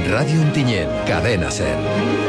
Radio Ontinyent, Cadena Ser.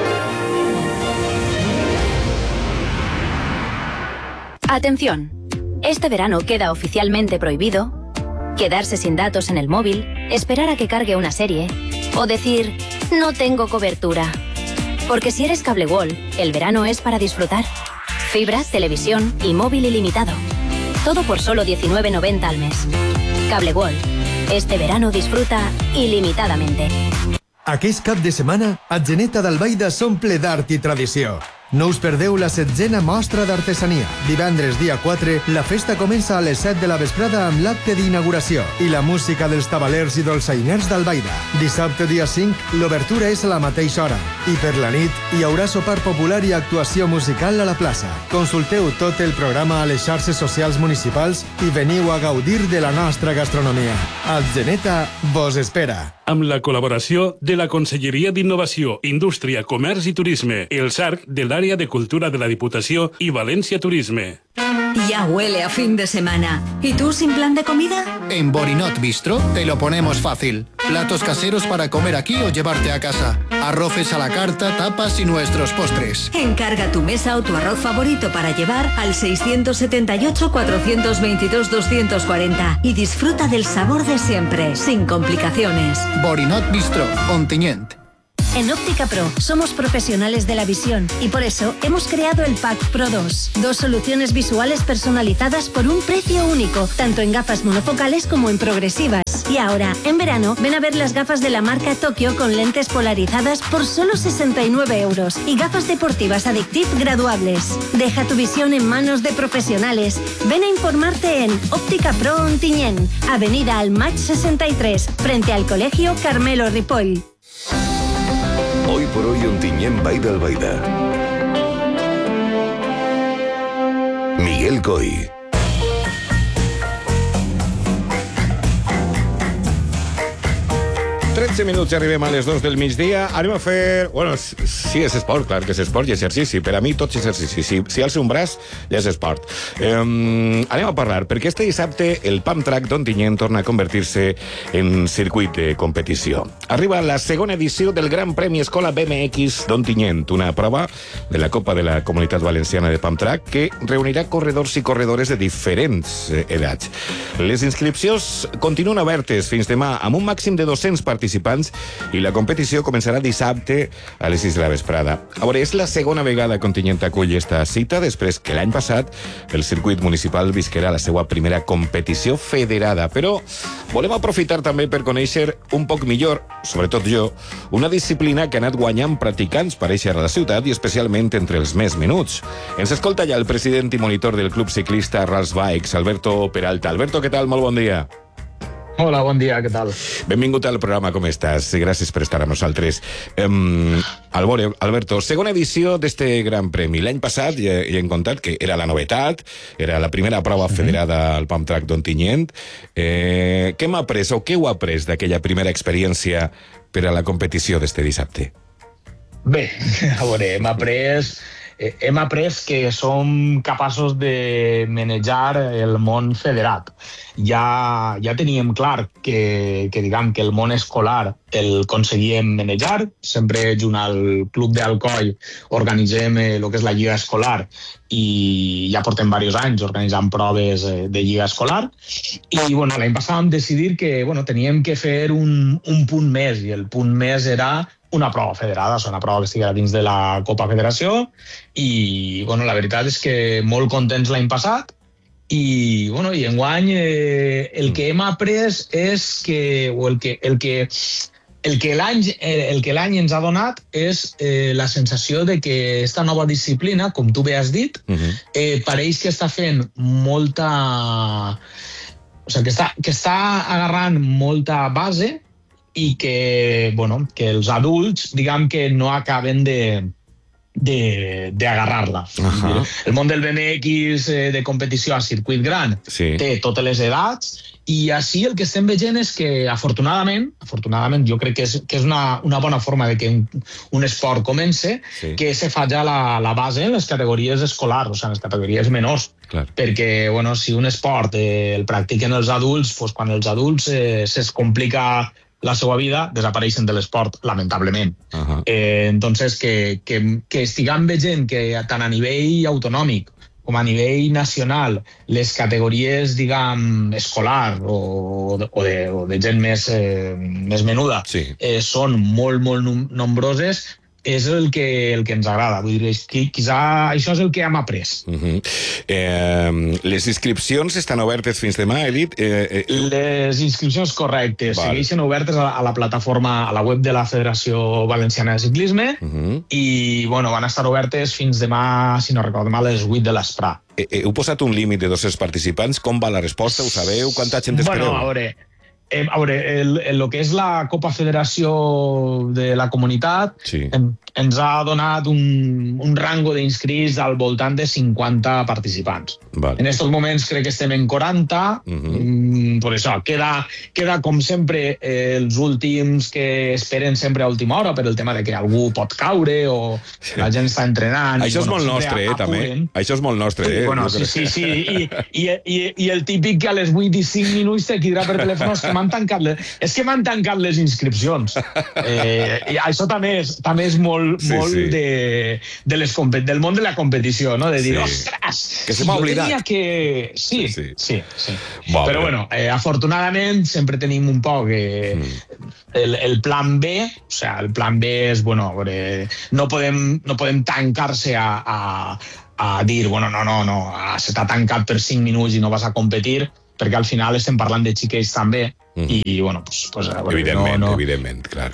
Atención, este verano queda oficialmente prohibido quedarse sin datos en el móvil, esperar a que cargue una serie o decir, no tengo cobertura. Porque si eres Cable World, el verano es para disfrutar. Fibra, televisión y móvil ilimitado. Todo por solo $19,90 al mes. Cable World. Este verano disfruta ilimitadamente. Aquest cap de setmana, a Atzeneta d'Albaida s'omple d'art i tradició. No us perdeu la 7a mostra d'artesania. Divendres, dia 4, la festa comença a les 7 de la vesprada amb l'acte d'inauguració i la música dels tabalers i dolçainers d'Albaida. Dissabte, dia 5, l'obertura és a la mateixa hora. I per la nit hi haurà sopar popular i actuació musical a la plaça. Consulteu tot el programa a les xarxes socials municipals i veniu a gaudir de la nostra gastronomia. Atzeneta vos espera. Amb la col·laboració de la Conselleria d'Innovació, Indústria, Comerç i Turisme, el SARC de l'Àrea de Cultura de la Diputació i València Turisme. Ya huele a fin de semana. ¿Y tú sin plan de comida? En Borinot Bistro te lo ponemos fácil. Platos caseros para comer aquí o llevarte a casa. Arroces a la carta, tapas y nuestros postres. Encarga tu mesa o tu arroz favorito para llevar al 678-422-240 y disfruta del sabor de siempre, sin complicaciones. Borinot Bistro, Ontinyent. En Óptica Pro somos profesionales de la visión y por eso hemos creado el Pack Pro 2. 2 soluciones visuales personalizadas por un precio único, tanto en gafas monofocales como en progresivas. Y ahora, en verano, ven a ver las gafas de la marca Tokio con lentes polarizadas por solo 69 € y gafas deportivas Addictive graduables. Deja tu visión en manos de profesionales. Ven a informarte en Óptica Pro Ontinyent, Avenida Almach 63, frente al Colegio Carmelo Ripoll. Hoy por hoy Ontinyent Vall d'Albaida. Miguel Coy. 13 minuts i arribem a les 2 del migdia. Anem a fer... Bueno, sí, és esport, clar que és esport i exercici. Per a mi tot és exercici. Si alça un braç, ja és esport. Anem a parlar, perquè este dissabte el Pump Track d'Ontinyent torna a convertir-se en circuit de competició. Arriba la segona edició del Gran Premi Escola BMX d'Ontinyent, una prova de la Copa de la Comunitat Valenciana de Pump Track que reunirà corredors i corredores de diferents edats. Les inscripcions continuen obertes fins demà amb un màxim de 200 participants i la competició començarà dissabte a les 6 de la vesprada. A veure, és la segona vegada que Ontinyent acull esta cita després que l'any passat el circuit municipal visquerà la seva primera competició federada, però volem aprofitar també per conèixer un poc millor, sobretot jo, una disciplina que ha anat guanyant practicants per eixir a la ciutat i especialment entre els més menuts. Ens escolta ja el president i monitor del club ciclista Rals Bikes, Alberto Peralta. Alberto, què tal? Molt bon dia. Hola, bon dia, què tal? Benvingut al programa, com estàs? Gràcies per estar amb nosaltres. Alberto, segona edició d'este Gran Premi. L'any passat ja hem contat que era la novetat, era la primera prova federada al Pump Track d'Ontinyent. Què hem après o què heu après d'aquella primera experiència per a la competició d'este dissabte? Bé, a veure, hem après que som capaços de manejar el món federat. Ja teníem clar que diguem que el món escolar el aconseguíem manejar. Sempre junt al Club d'Alcoi organitzem el que és la Lliga Escolar i ja portem diversos anys organitzant proves de Lliga Escolar. I l'any passat vam decidir que teníem que fer un punt més, i el punt més era una prova federada, una prova que estiguera dins de la Copa Federació, i la veritat és que molt contents l'any passat, i enguany el que hem après és que el que l'any ens ha donat és la sensació de que aquesta nova disciplina, com tu bé has dit, pareix que està fent molta... O sigui, que està agarrant molta base i que els adults, diguem que no acaben d'agarrar-la. El món del BMX de competició a circuit gran té totes les edats, i així el que estem veient és que, afortunadament, jo crec que és una bona forma de que un esport comence, que se fa ja la base en les categories escolars, o sigui, en les categories menors. Perquè, si un esport el practiquen els adults, quan els adults es complica la seva vida, desapareixen de l'esport, lamentablement. Entonces, que estiguem veient que tant a nivell autonòmic com a nivell nacional, les categories, diguem, escolar o de gent més menuda són molt, molt nombroses, és el que ens agrada. Vull dir, quizà això és el que hem après. Les inscripcions estan obertes fins demà, he dit? Les inscripcions correctes segueixen obertes a la plataforma, a la web de la Federació Valenciana de Ciclisme i van estar obertes fins demà, si no recordo mal, a les 8 de l'esprà. Heu posat un límit de 200 participants? Com va la resposta? Ho sabeu? Quanta gent espereu? A veure, el que és la Copa Federació de la Comunitat ens ha donat un rango d'inscrits al voltant de 50 participants. En aquests moments crec que estem en 40, per això, queda com sempre els últims que esperen sempre a última hora per el tema de que algú pot caure o la gent està entrenant. Això és molt nostre, també. Això és molt nostre, Sí, i el típic que a les 8 i 5 minuts te crida per telèfon és que m'han tancat les inscripcions. I això també és molt del món de la competició, no? De dir, ostres, que se m'ha oblidat. Sí. Però bueno, afortunadament sempre tenim un poc el plan B, o sigui, el plan B és, no podem tancar-se a dir, no, se t'ha tancat per 5 minuts i no vas a competir, perquè al final estem parlant de xiquets també, i evidentment, clar.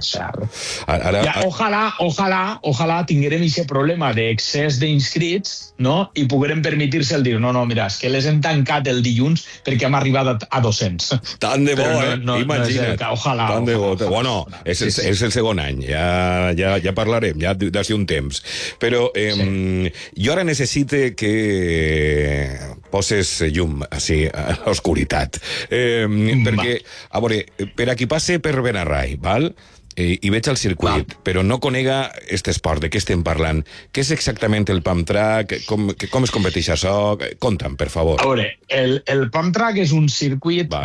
Ojalà tinguérem aquest problema d'excés d'inscrits, no? I poguérem permetir-se el dir, no, mira, és que les hem tancat el dilluns perquè hem arribat a 200. Tant de bo, imagina't. Ojalà. Tant de bo. Bueno, és el segon any, ja parlarem, ja d'ací un temps. Però jo ara necessite que poses llum, així, a l'oscuritat. Perquè a veure, per a qui passe per Benarrai, val? I veig el circuit, però no conega aquest esport, de què estem parlant. Què és exactament el pump track? Com es competeix això? Conta'm, per favor. A veure, el pump track és un circuit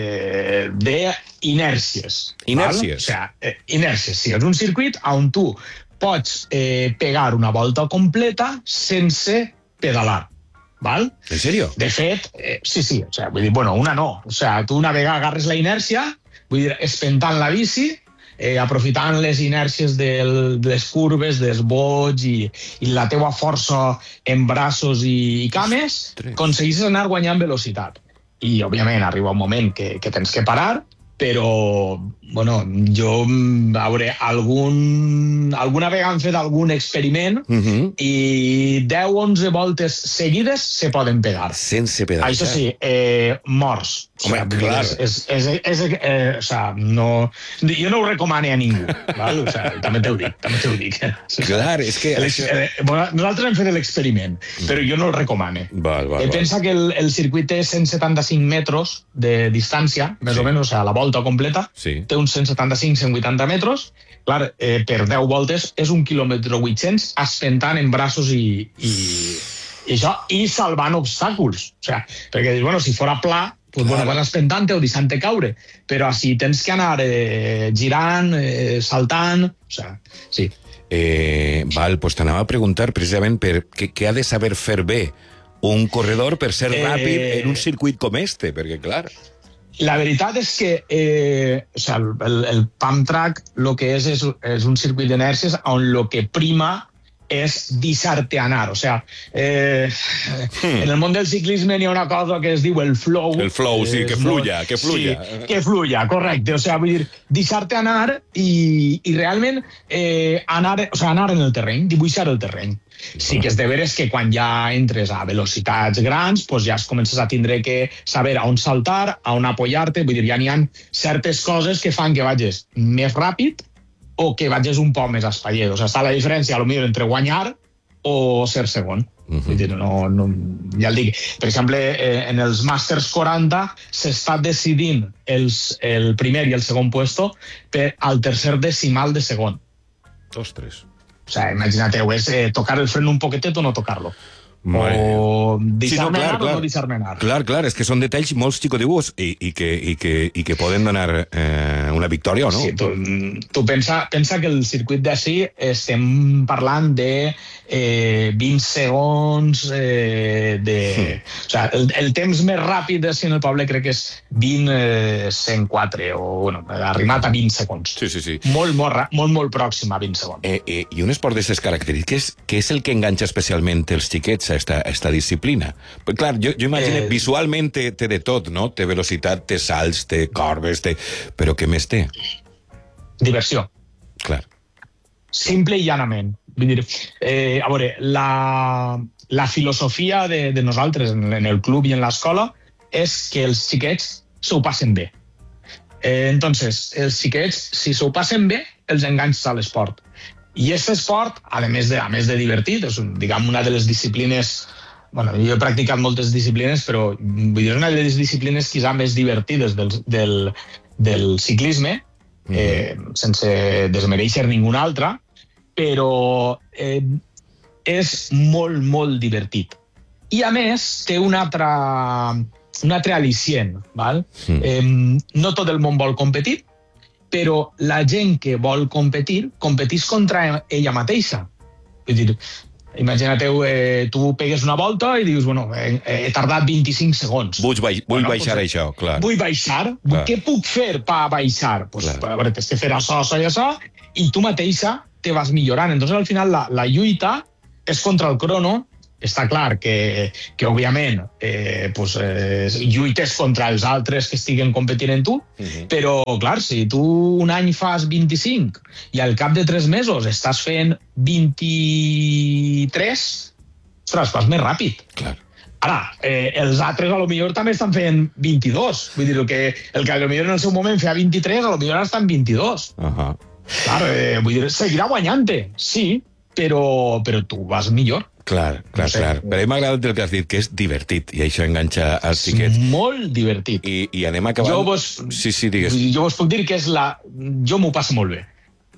d'inèrcies. Inèrcies? O sigui, inèrcies, sí. És un circuit on tu pots pegar una volta completa sense pedalar. ¿Val? ¿En serio? De fet, sí. O sea, vull dir, una no. O sea, tu una vegada agarres la inèrcia, vull dir, espentant la bici, aprofitant les inèrcies de les curves, dels bots i la teua força en braços i cames, aconseguissis anar guanyant velocitat. I, òbviament, arriba un moment que tens que parar, però, jo, a veure, alguna vegada han fet algun experiment i 10-11 voltes seguides se poden pegar. Sense pedar. Això sí, morts. Home, clar. Jo no ho recomano a ningú. També t'ho dic. Clar, és que... Nosaltres hem fet l'experiment, però jo no el recomano. Pensa que el circuit té 175 metres de distància, més o menys, la volta completa, té uns 175-180 metres, clar, per 10 voltes és 1,8 km espentant en braços i això, i salvant obstacles. O sigui, perquè dius, si fora pla, vas espentant-te o deixant-te caure, però així tens que anar girant, saltant, o sigui, sí. Doncs t'anava a preguntar precisament per què ha de saber fer bé un corredor per ser ràpid en un circuit com este, perquè clar... La veritat és que el pump track el que és un circuit d'inèrcies on el que prima és deixar-te anar. O sigui, en el món del ciclisme n'hi ha una cosa que es diu el flow. El flow, sí, que fluya. Sí, que fluya, correcte. O sigui, vull dir, deixar-te anar i realment anar en el terreny, dibuixar el terreny. Sí que és de veres que quan ja entres a velocitats grans, doncs ja comences a tindre que saber on saltar, on apoyar-te, vull dir, ja n'hi ha certes coses que fan que vagis més ràpid o que vagis un poc més espaiet. O sigui, està la diferència, potser, entre guanyar o ser segon. Vull dir, ja el dic. Per exemple, en els Masters 40 s'està decidint el primer i el segon puesto al tercer decimal de segon. Ostres. O sea, imagínate, es tocar el freno un poquetet o no tocarlo. o deixar-me anar o no deixar-me anar. Clar, és que són detalls molt xicotibus i que poden donar una victòria o no. Sí, tu pensa que el circuit d'ací estem parlant de 20 segons o sigui, el temps més ràpid d'ací en el poble crec que és 20-104 o bueno, arrimat a 20 segons. Sí. Molt pròxim a 20 segons. I un esport d'aquestes característiques, què és el que enganxa especialment els xiquets a esta disciplina? Però, clar, jo imagino, visualment té de tot, no? Té velocitat, té salts, té corbes, però què més té? Diversió. Clar. Simple i llanament. Vull dir, a veure, la filosofia de nosaltres en el club i en l'escola és que els xiquets s'ho passen bé. Entonces, els xiquets, si s'ho passen bé, els enganxes a l'esport. I aquest esport, a més de divertit, és una de les disciplines... Bueno, jo he practicat moltes disciplines, però vull dir, una de les disciplines quizà més divertides del ciclisme, sense desmereixer ninguna altra, però és molt divertit. I a més, té un altre al·licient. Val? No tot el món vol competir, però la gent que vol competir, competís contra ella mateixa. Vull dir, imagina-teu, tu pegues una volta i dius, bueno, he tardat 25 segons. Vull baixar això, clar. Vull baixar. Què puc fer per baixar? Pues, tens que fer això i això, i tu mateixa te vas millorant. Entonces, al final, la lluita és contra el crono. Està clar que òbviament, lluites contra els altres que estiguen competint en tu, però, clar, si tu un any fas 25 i al cap de 3 mesos estàs fent 23, ostres, vas més ràpid. Clar. Ara, els altres a lo millor també estan fent 22. Vull dir, el que a lo millor en el seu moment feia 23, a lo millor ara estan 22. Clar, vull dir, seguirà guanyant-te, sí, però tu vas millor. Clar. Però m'ha agradat el que has dit, que és divertit, i això enganxa als xiquets. Molt divertit. I anem acabant... Sí, digues. Jo vos puc dir que és jo m'ho passo molt bé.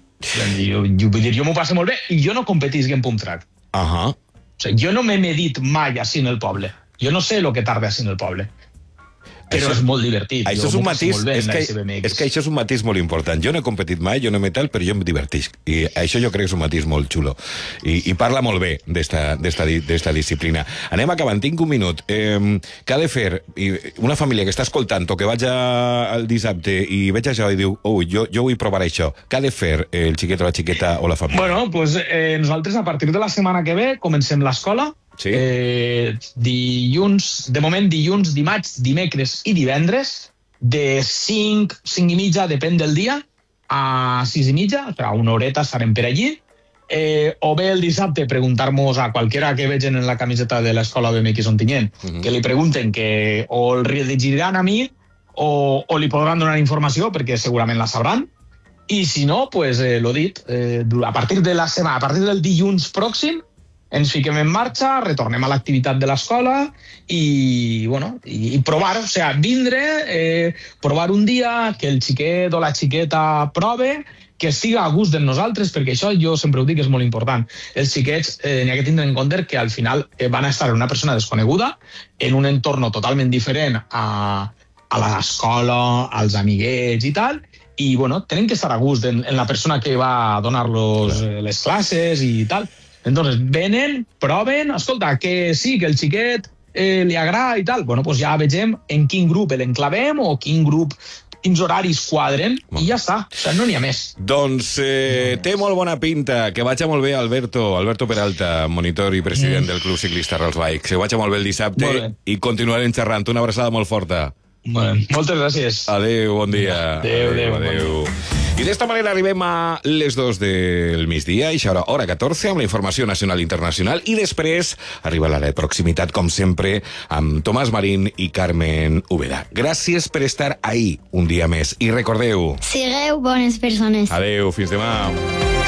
Jo m'ho passo molt bé i jo no competisc en pump track. O sigui, jo no m'he medit mai així en el poble. Jo no sé el que tarda així en el poble. Però és molt divertit. Això és un matís, és que això és un matís molt important. Jo no he competit mai, jo no m'he tal, però jo em divertisc. I això jo crec que és un matís molt xulo. I parla molt bé d'esta disciplina. Anem acabant, tinc un minut. Què ha de fer una família que està escoltant o que vaig el dissabte i veig això i diu, jo vull provar això. Què ha de fer el xiquet o la xiqueta o la família? Bueno, doncs nosaltres a partir de la setmana que ve comencem l'escola. Sí. De moment dilluns, dimarts, dimecres i divendres de 5 i mitja, depèn del dia, a 6 i mitja, o sigui, una horeta estarem per allí, o bé el dissabte preguntar-nos a qualsevol que vegin en la camiseta de l'escola BMX Ontinyent, que li pregunten que o el redirigiran a mi o li podran donar informació perquè segurament la sabran. I si no, pues, lo dit, a partir del dilluns pròxim ens fiquem en marxa, retornem a l'activitat de l'escola i provar, o sigui, vindre, provar un dia, que el xiquet o la xiqueta prove, que estiga a gust de nosaltres, perquè això jo sempre ho dic, és molt important. Els xiquets n'hi ha que tindre en compte que al final van a estar en una persona desconeguda, en un entorn totalment diferent a l'escola, als amiguets i tal, i tenen que estar a gust en la persona que va a donar-los les classes i tal. Entonces, venen, proven, escolta, que sí, que el xiquet li agrada i tal. Bueno, pues ja vegem en quin grup l'enclavem o quins horaris quadren i ja està, o sigui, no n'hi ha més. Doncs té molt bona pinta, que vagi molt bé Alberto Peralta, monitor i president del Club Ciclista Rals Bike. Que vagi molt bé el dissabte i continuarem xerrant. Una abraçada molt forta. Moltes gràcies. Adéu, bon dia. Adéu. I d'esta manera arribem a les 2 del migdia, i això hora 14, amb la informació nacional i internacional, i després arriba l'hora de proximitat, com sempre, amb Tomàs Marín i Carmen Úbeda. Gràcies per estar ahí un dia més, i recordeu... Sigueu bones persones. Adéu, fins demà.